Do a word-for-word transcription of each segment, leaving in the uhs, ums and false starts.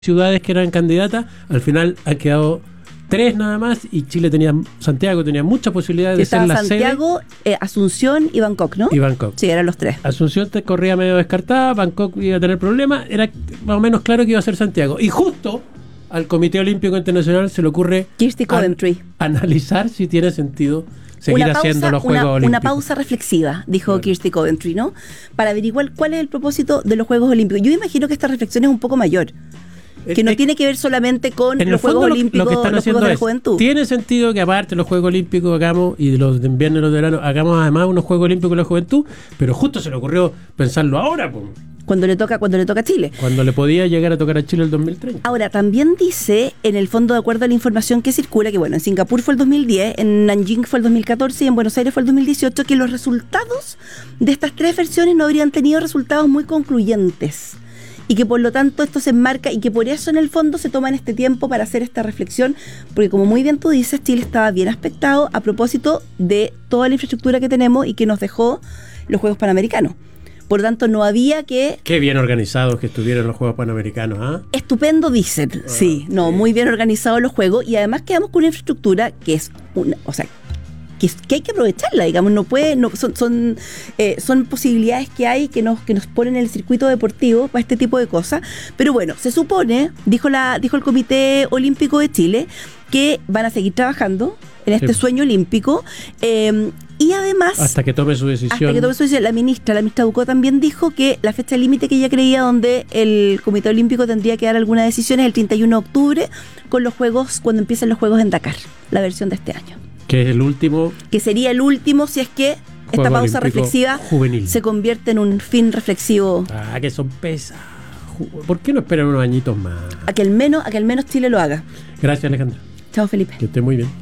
ciudades que eran candidatas, al final han quedado tres nada más y Chile tenía, Santiago tenía muchas posibilidades de ser la sede. Santiago, eh, Asunción y Bangkok, ¿no? Y Bangkok. Sí, eran los tres. Asunción te corría medio descartada, Bangkok iba a tener problemas, era más o menos claro que iba a ser Santiago. Y justo al Comité Olímpico Internacional se le ocurre Kirsty Coventry an- analizar si tiene sentido seguir una haciendo pausa, los Juegos una, Olímpicos. Una pausa reflexiva, dijo bueno. Kirsty Coventry, ¿no? Para averiguar cuál es el propósito de los Juegos Olímpicos. Yo imagino que esta reflexión es un poco mayor. Que no es, tiene que ver solamente con los Juegos lo, Olímpicos, lo que están los Juegos de la es, Juventud. Tiene sentido que aparte de los Juegos Olímpicos hagamos, y de los de invierno y los de verano, hagamos además unos Juegos Olímpicos de la Juventud, pero justo se le ocurrió pensarlo ahora, pues. Cuando le toca, cuando le toca a Chile. Cuando le podía llegar a tocar a Chile el dos mil treinta. Ahora, también dice, en el fondo, de acuerdo a la información que circula, que bueno, en Singapur fue el dos mil diez, en Nanjing fue el dos mil catorce y en Buenos Aires fue el dos mil dieciocho, que los resultados de estas tres versiones no habrían tenido resultados muy concluyentes. Y que por lo tanto esto se enmarca y que por eso en el fondo se toman este tiempo para hacer esta reflexión, porque como muy bien tú dices, Chile estaba bien aspectado a propósito de toda la infraestructura que tenemos y que nos dejó los Juegos Panamericanos. Por lo tanto, no había que... Qué bien organizados que estuvieron los Juegos Panamericanos, ¿ah? ¿eh? Estupendo, dicen, ah, sí, no, sí. Muy bien organizados los Juegos y además quedamos con una infraestructura que es una, o sea, que, que hay que aprovecharla, digamos, no puede, no, son, son, eh, son posibilidades que hay que nos, que nos ponen en el circuito deportivo para este tipo de cosas. Pero bueno, se supone, dijo la, dijo el Comité Olímpico de Chile, que van a seguir trabajando en este sí. sueño olímpico. Eh, Y además... Hasta que tome su decisión. Hasta que tome su decisión. La ministra, la ministra Bucó también dijo que la fecha límite que ella creía donde el Comité Olímpico tendría que dar alguna decisión es el treinta y uno de octubre, con los Juegos, cuando empiecen los Juegos en Dakar, la versión de este año. Que es el último... Que sería el último si es que esta pausa reflexiva juvenil se convierte en un fin reflexivo. Ah, que son pesas. ¿Por qué no esperan unos añitos más? A que al menos, a que al menos Chile lo haga. Gracias, Alejandra. Chao, Felipe. Que esté muy bien.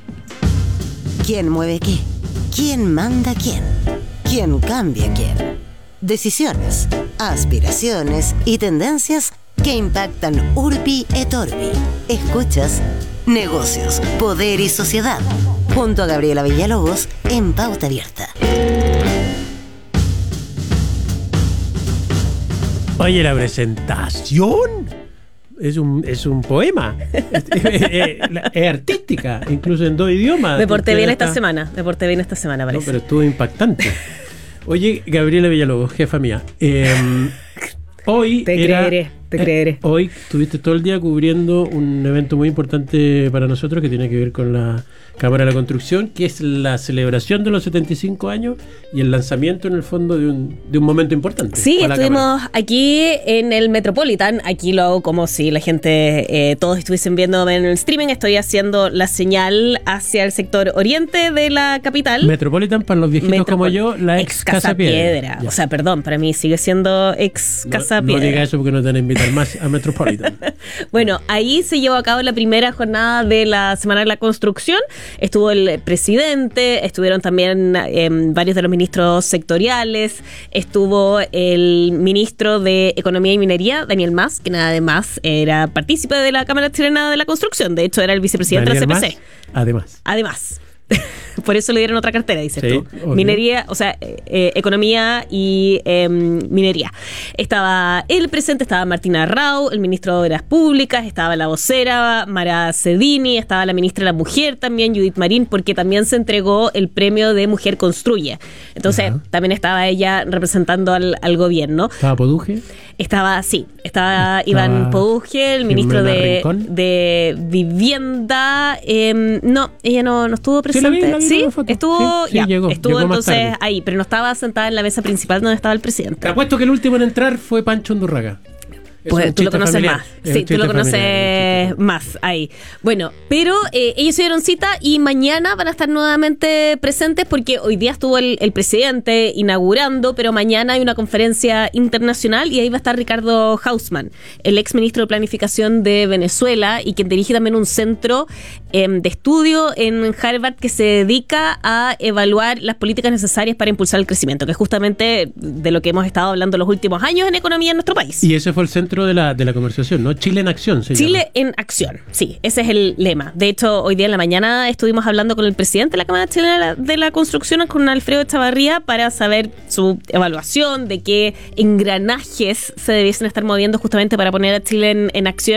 ¿Quién mueve qué? ¿Quién manda quién? ¿Quién cambia quién? Decisiones, aspiraciones y tendencias que impactan Urbi et Orbi. Escuchas Negocios, Poder y Sociedad junto a Gabriela Villalobos en Pauta Abierta. Oye, la presentación es un, es un poema. es, es, es artística, incluso en dos idiomas. Me porté bien esta semana, me porté bien esta semana, parece. No, pero estuvo impactante. Oye, Gabriela Villalobos, jefa mía, eh, hoy Te era, creeré, te creeré. Eh, hoy estuviste todo el día cubriendo un evento muy importante para nosotros que tiene que ver con la Cámara de la Construcción, que es la celebración de los setenta y cinco años y el lanzamiento en el fondo de un, de un momento importante. Sí, estuvimos aquí en el Metropolitan. Aquí lo hago como si la gente, eh, todos estuviesen viendo en el streaming. Estoy haciendo la señal hacia el sector oriente de la capital. Metropolitan, para los viejitos Metropol- como yo, la ex, ex Casa Piedra. Piedra. O sea, perdón, para mí sigue siendo ex no, Casa no Piedra. No diga eso porque no te van a invitar más a Metropolitan. Bueno, ahí se llevó a cabo la primera jornada de la Semana de la Construcción. Estuvo el presidente, estuvieron también eh, varios de los ministros sectoriales, estuvo el ministro de Economía y Minería, Daniel Mas, que nada de más era partícipe de la Cámara Chilena de la Construcción, de hecho era el vicepresidente Daniel de la C P C. Mas, además. Además. Por eso le dieron otra cartera, dices sí, tú. obvio. Minería, o sea, eh, economía y eh, minería. Estaba el presente, estaba Martina Rau, el ministro de Obras Públicas, estaba la vocera Mara Cedini, estaba la ministra de la Mujer también, Judith Marín, porque también se entregó el premio de Mujer Construye. Entonces, uh-huh. también estaba ella representando al, al gobierno. ¿Estaba Poduje? Estaba, sí, estaba, estaba Iván Poduje, el ministro de, de Vivienda. Eh, no, ella no, no estuvo presente. Sí, la vi, la vi. Sí, foto. estuvo, sí, sí, ya, llegó, estuvo llegó entonces ahí, pero no estaba sentada en la mesa principal donde estaba el presidente. Te apuesto que el último en entrar fue Pancho Undurraga. Pues tú lo conoces familiar. más. Es sí, tú lo conoces familiar, más ahí. Bueno, pero eh, ellos se dieron cita y mañana van a estar nuevamente presentes porque hoy día estuvo el, el presidente inaugurando, pero mañana hay una conferencia internacional y ahí va a estar Ricardo Hausmann, el ex ministro de Planificación de Venezuela y quien dirige también un centro eh, de estudio en Harvard que se dedica a evaluar las políticas necesarias para impulsar el crecimiento, que es justamente de lo que hemos estado hablando los últimos años en economía en nuestro país. Y ese fue el centro dentro de la, de la conversación, ¿no? Chile en acción. Se Chile llama. en acción, sí, ese es el lema. De hecho, hoy día en la mañana estuvimos hablando con el presidente de la Cámara Chilena de la Construcción, con Alfredo Chavarría, para saber su evaluación de qué engranajes se debiesen estar moviendo justamente para poner a Chile en, en acción